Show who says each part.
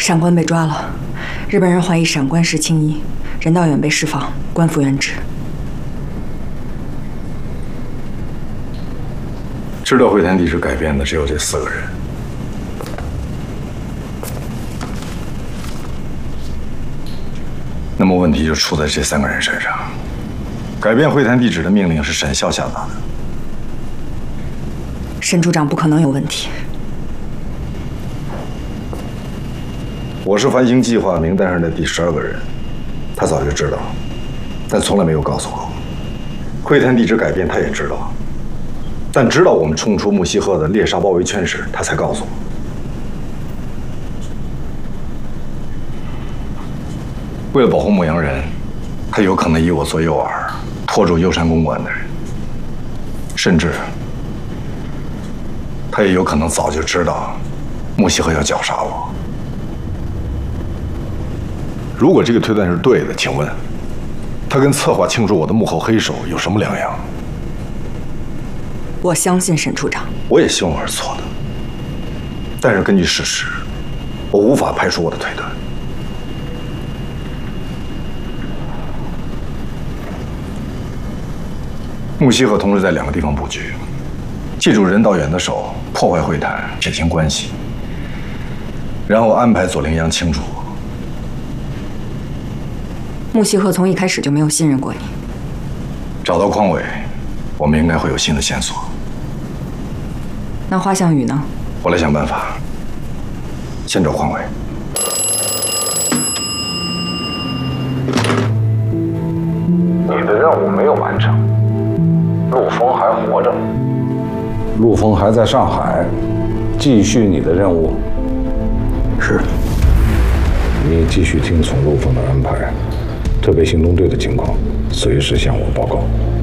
Speaker 1: 闪官被抓了，日本人怀疑闪官是青衣，任道远被释放，官复原职。
Speaker 2: 知道汇天地址改变的只有这4个人。那么问题就出在这3个人身上。改变汇天地址的命令是沈啸下达的。
Speaker 1: 沈处长不可能有问题。
Speaker 2: 我是繁星计划名单上的第12个人，他早就知道，但从来没有告诉我。汇天地址改变他也知道，但直到我们冲出木西河的猎杀包围圈时，他才告诉我。为了保护牧羊人，他有可能以我做诱饵，拖住幽山公馆的人，甚至他也有可能早就知道木西河要绞杀我。如果这个推断是对的，请问，他跟策划庆祝我的幕后黑手有什么两样？
Speaker 1: 我相信沈处长。
Speaker 2: 我也希望我是错的，但是根据事实，我无法排除我的推断。木西河同时在2个地方布局，借助任道远的手破坏会谈，撇清关系，然后安排左凌阳庆祝我。
Speaker 1: 木西河从一开始就没有信任过你。
Speaker 2: 找到匡伟，我们应该会有新的线索。
Speaker 1: 那花向宇呢？
Speaker 2: 我来想办法。先找匡伟。
Speaker 3: 你的任务没有完成，陆枫还活着。
Speaker 4: 陆枫还在上海，继续你的任务。
Speaker 2: 是。
Speaker 4: 你继续听从陆枫的安排，特别行动队的情况随时向我报告。